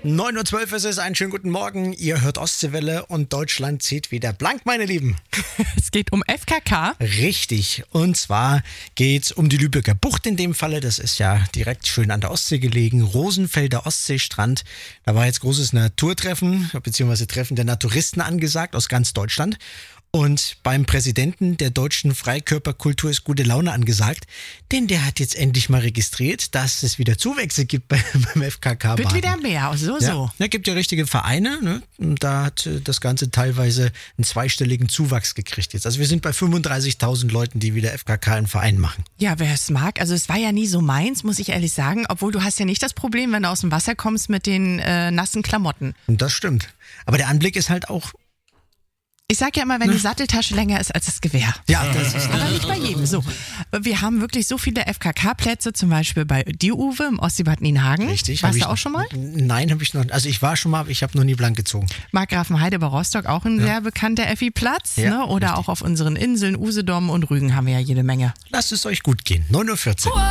9:12 Uhr ist es, einen schönen guten Morgen. Ihr hört Ostseewelle und Deutschland zieht wieder blank, meine Lieben. Es geht um FKK. Richtig, und zwar geht es um die Lübecker Bucht in dem Falle. Das ist ja direkt schön an der Ostsee gelegen. Rosenfelder Ostseestrand. Da war jetzt großes Naturtreffen, beziehungsweise Treffen der Naturisten angesagt aus ganz Deutschland. Und beim Präsidenten der deutschen Freikörperkultur ist gute Laune angesagt, denn der hat jetzt endlich mal registriert, dass es wieder Zuwächse gibt beim FKK-Baden. Wird wieder mehr, so. Ja, gibt ja richtige Vereine, ne? Und da hat das Ganze teilweise einen zweistelligen Zuwachs gekriegt jetzt. Also wir sind bei 35.000 Leuten, die wieder FKK im Verein machen. Ja, wer es mag. Also es war ja nie so meins, muss ich ehrlich sagen. Obwohl du hast ja nicht das Problem, wenn du aus dem Wasser kommst mit den nassen Klamotten. Und das stimmt. Aber der Anblick ist halt auch... Ich sag ja immer, wenn die Satteltasche länger ist als das Gewehr. Ja, das ist aber nicht bei jedem. So, wir haben wirklich so viele FKK-Plätze, zum Beispiel bei dir, Uwe, im Ostseebad Nienhagen. Richtig. Warst du auch schon mal? Nein, habe ich noch. Also ich war schon mal, aber ich habe noch nie blank gezogen. Markgrafenheide bei Rostock, auch ein sehr bekannter Effi-Platz. Ja, ne? Oder richtig. auch auf unseren Inseln, Usedom und Rügen haben wir ja jede Menge. Lasst es euch gut gehen. 9:14 Uhr.